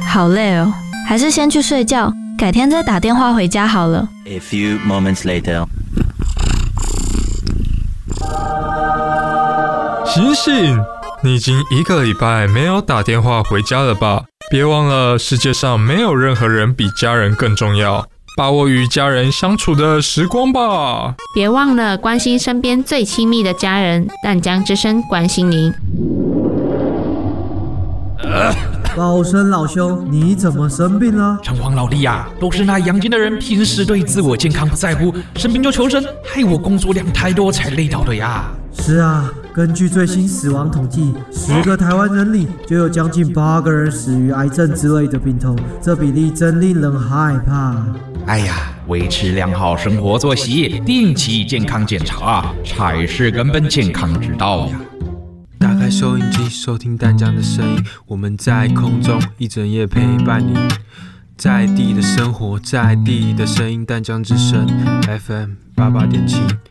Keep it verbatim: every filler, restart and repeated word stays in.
好累哦，还是先去睡觉，改天再打电话回家好了。 A few moments later。 醒醒，你已经一个礼拜没有打电话回家了吧？别忘了，世界上没有任何人比家人更重要，把握与家人相处的时光吧。 别忘了关心身边最亲密的家人，淡江之声关心您。 老生老兄，你怎么生病了？ 城隍老弟呀、啊，都是那阳间的人平时对自我健康不在乎，生病就求神，害我工作量太多才累倒的呀。 是啊，根据最新死亡统计，十个台湾人里就有将近八个人死于癌症之类的病痛，这比例真令人害怕。 哎呀，维持良好生活作息，定期健康检查，才是根本健康之道呀。 打开收音机，收听淡江的声音，我们在空中一整夜陪伴你，在地的生活，在地的声音，淡江之声 F M 八八点七。